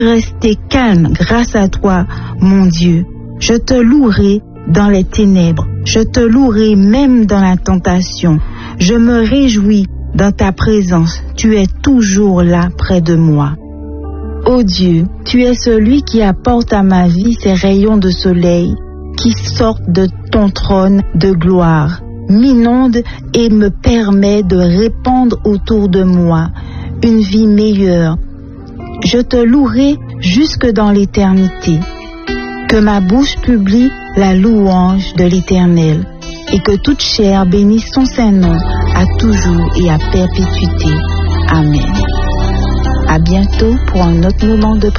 rester calme grâce à toi, mon Dieu. Je te louerai dans les ténèbres. Je te louerai même dans la tentation. Je me réjouis dans ta présence. Tu es toujours là près de moi. Ô Dieu, tu es celui qui apporte à ma vie ces rayons de soleil qui sortent de ton trône de gloire, m'inondent et me permet de répandre autour de moi une vie meilleure. Je te louerai jusque dans l'éternité. Que ma bouche publie la louange de l'Éternel et que toute chair bénisse son Saint-Nom à toujours et à perpétuité. Amen. À bientôt pour un autre moment de prière.